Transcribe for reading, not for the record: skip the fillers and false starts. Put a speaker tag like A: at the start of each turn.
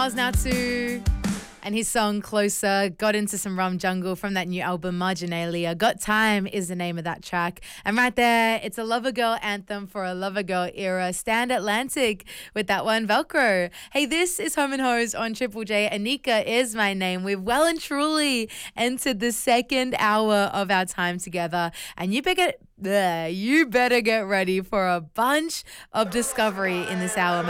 A: Osnatsu and his song Closer got into some Rum Jungle from that new album Marginalia. Got Time is the name of that track. And right there, it's a Lover Girl anthem for a Lover Girl era. Stand Atlantic with that one, Velcro. Hey, this is Home and Hose on Triple J. Anika is my name. We've well and truly entered the second hour of our time together. And you better get ready for a bunch of discovery in this hour.